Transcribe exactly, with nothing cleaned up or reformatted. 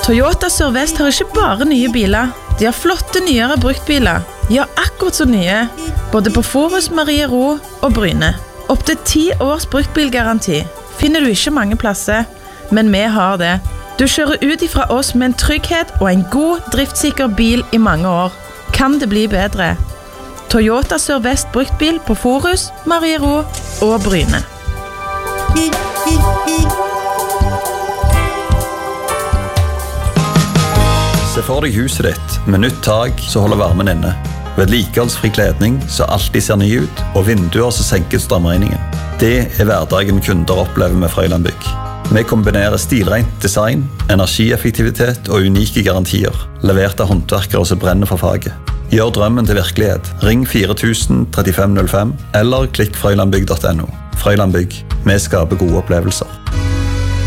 Toyota Sør-Vest har ikke bare nye biler. De har flotte nyere bruktbiler. Ja, akkurat så nye. Både på Forus, Marie Ro og Bryne. Opp til ti års bruktbilgaranti. Finner du ikke mange plasser, men vi har det. Du kjører ut ifra oss med en trygghet og en god, driftssikker bil i mange år. Kan det bli bedre? Toyota Sør-Vest bruktbil på Forus, Marie Ro og Bryne. Se for deg huset ditt med nytt tak som holder varmen inne. Vedlikeholdsfri kledning som alltid ser ny ut, og vinduer som senker strømregningen. Det er hverdagen kunder opplever med Frøyland Bygg. Vi kombinerer stilrent design, energieffektivitet og unike garantier, levert av håndverkere som brenner for faget. Gjør drømmen til virkelighet. Ring fire tusen trettifem null fem eller klikk frøylandbygg punktum no. Frøyland Bygg. Vi skaper gode opplevelser.